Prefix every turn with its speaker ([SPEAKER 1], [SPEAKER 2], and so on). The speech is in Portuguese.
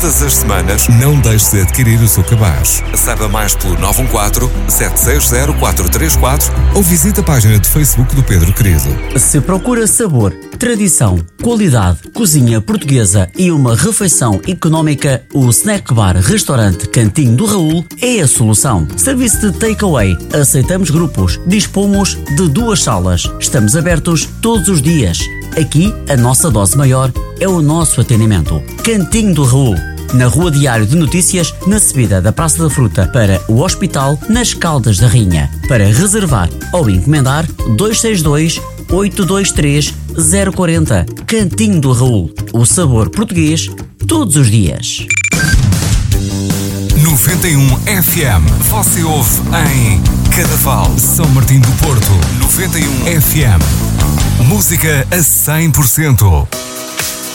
[SPEAKER 1] todas as semanas. Não deixe de adquirir o seu cabaz. Saiba mais pelo 914-760-434 ou visite a página de Facebook do Pedro Querido.
[SPEAKER 2] Se procura sabor, tradição, qualidade, cozinha portuguesa e uma refeição económica, o Snack Bar Restaurante Cantinho do Raul é a solução. Serviço de takeaway. Aceitamos grupos. Dispomos de 2 salas. Estamos abertos todos os dias. Aqui, a nossa dose maior é o nosso atendimento. Cantinho do Raul, na Rua Diário de Notícias, na subida da Praça da Fruta para o Hospital, nas Caldas da Rainha. Para reservar ou encomendar, 262-823-040. Cantinho do Raul, o sabor português, todos os dias.
[SPEAKER 1] 91 FM. Você ouve em Cadaval, São Martinho do Porto. 91 FM. Música a 100%.